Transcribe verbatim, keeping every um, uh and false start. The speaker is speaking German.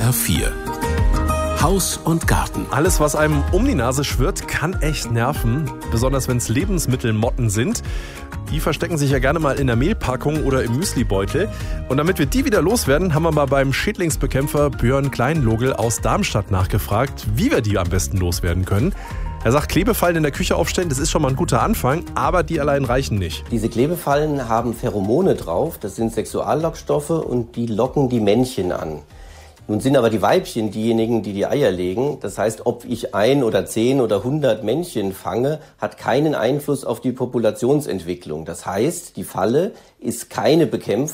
R vier. Haus und Garten. Alles, was einem um die Nase schwirrt, kann echt nerven. Besonders wenn es Lebensmittelmotten sind. Die verstecken sich ja gerne mal in der Mehlpackung oder im Müslibeutel. Und damit wir die wieder loswerden, haben wir mal beim Schädlingsbekämpfer Björn Kleinlogel aus Darmstadt nachgefragt, wie wir die am besten loswerden können. Er sagt, Klebefallen in der Küche aufstellen, das ist schon mal ein guter Anfang, aber die allein reichen nicht. Diese Klebefallen haben Pheromone drauf, das sind Sexuallockstoffe und die locken die Männchen an. Nun sind aber die Weibchen diejenigen, die die Eier legen. Das heißt, ob ich ein oder zehn oder hundert Männchen fange, hat keinen Einfluss auf die Populationsentwicklung. Das heißt, die Falle ist keine Bekämpfung.